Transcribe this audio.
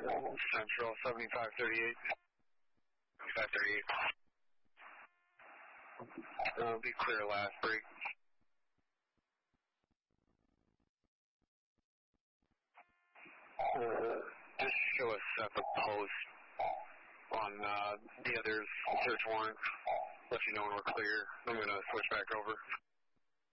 Central 7538. 7538. It'll be clear last break. Just show us at the post on the other search warrant. Let you know when we're clear. I'm going to switch back over.